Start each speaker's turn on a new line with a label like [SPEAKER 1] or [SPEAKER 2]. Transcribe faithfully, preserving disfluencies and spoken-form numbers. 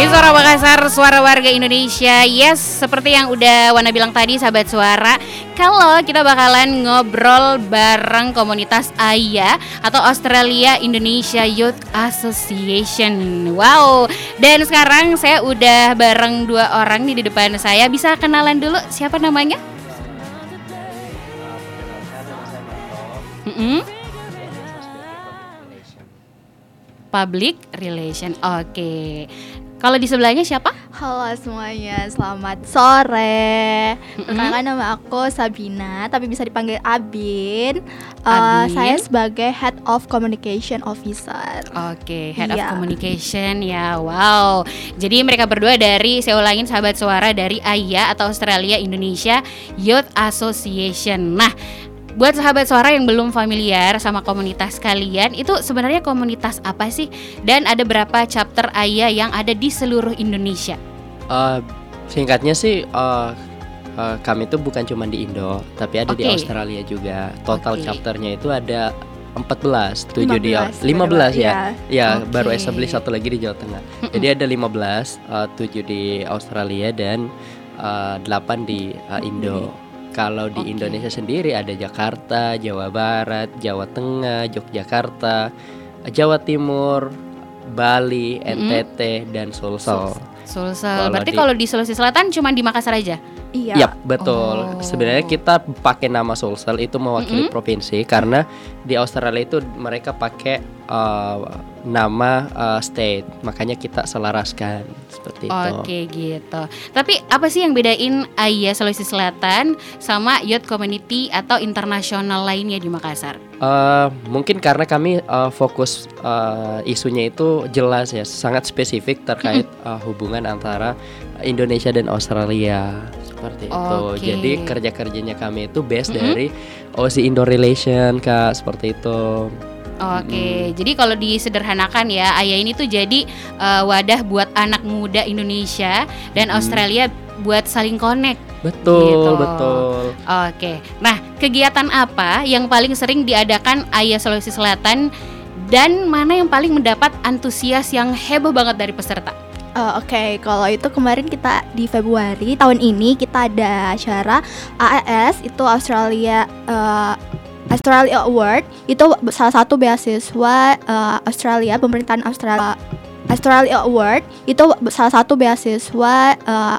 [SPEAKER 1] Suara Makassar, suara warga Indonesia. Yes, seperti yang udah Wana bilang tadi, sahabat suara, kalau kita bakalan ngobrol bareng komunitas A I A atau Australia Indonesia Youth Association. Wow. Dan sekarang saya udah bareng dua orang nih di depan saya. Bisa kenalan dulu, siapa namanya? Mm-mm. Public Relation. Oke. Okay. Kalau di sebelahnya siapa?
[SPEAKER 2] Halo semuanya, selamat sore. Perkenalkan, nama aku Sabina, tapi bisa dipanggil Abin. Uh,
[SPEAKER 1] Abin.
[SPEAKER 2] Saya sebagai Head of Communication Officer.
[SPEAKER 1] Oke, Head
[SPEAKER 2] Iya.
[SPEAKER 1] of Communication ya. Wow. Jadi mereka berdua dari, saya ulangin sahabat suara, dari A I A atau Australia Indonesia Youth Association. Nah, buat sahabat suara yang belum familiar sama komunitas kalian, itu sebenarnya komunitas apa sih? Dan ada berapa chapter A I A yang ada di seluruh Indonesia?
[SPEAKER 3] Uh, singkatnya sih, uh, uh, kami tuh bukan cuma di Indo, tapi ada di
[SPEAKER 1] Oke.
[SPEAKER 3] Australia juga. Total
[SPEAKER 1] Oke.
[SPEAKER 3] chapternya itu ada empat belas, tujuh di
[SPEAKER 2] lima belas,
[SPEAKER 3] lima belas ya. Ya,
[SPEAKER 1] Oke.
[SPEAKER 3] baru establish satu lagi di Jawa Tengah. Jadi ada lima belas, uh, tujuh di Australia dan uh, delapan di uh, Indo. Kalau di
[SPEAKER 1] Oke.
[SPEAKER 3] Indonesia sendiri ada Jakarta, Jawa Barat, Jawa Tengah, Yogyakarta, Jawa Timur, Bali, N T T, dan Sulsel.
[SPEAKER 1] Sulsel.
[SPEAKER 3] Kalau
[SPEAKER 1] Berarti
[SPEAKER 3] di-
[SPEAKER 1] kalau di Sulawesi Selatan cuma di Makassar aja?
[SPEAKER 2] Iya.
[SPEAKER 3] Yap, betul.
[SPEAKER 1] Oh.
[SPEAKER 3] Sebenarnya kita pakai nama Sulsel itu mewakili
[SPEAKER 1] Mm-mm.
[SPEAKER 3] provinsi, karena di Australia itu mereka pakai uh, nama uh, state, makanya kita selaraskan seperti itu.
[SPEAKER 1] Oke gitu. Tapi apa sih yang bedain A I A Sulawesi Selatan sama Youth Community atau internasional lainnya di Makassar?
[SPEAKER 3] Uh, mungkin karena kami uh, fokus uh, isunya itu jelas ya, sangat spesifik terkait uh, hubungan antara Indonesia dan Australia seperti itu.
[SPEAKER 1] Oke.
[SPEAKER 3] Jadi kerja-kerjanya kami itu base
[SPEAKER 1] Mm-mm.
[SPEAKER 3] dari Aussie Indo Relation, Kak, seperti itu.
[SPEAKER 1] Oke, jadi kalau disederhanakan ya, A I A ini tuh jadi uh, wadah buat anak muda Indonesia dan
[SPEAKER 3] Hmm.
[SPEAKER 1] Australia buat saling connect.
[SPEAKER 3] Betul,
[SPEAKER 1] Gitu.
[SPEAKER 3] betul.
[SPEAKER 1] Oke, nah kegiatan apa yang paling sering diadakan A I A Sulawesi Selatan dan mana yang paling mendapat antusias yang heboh banget dari peserta?
[SPEAKER 2] Uh, Oke, kalau itu kemarin kita di Februari tahun ini kita ada acara A A S, itu Australia uh, Australia Award. Itu salah satu beasiswa uh, Australia, pemerintahan Australia. Australia Award itu salah satu beasiswa uh,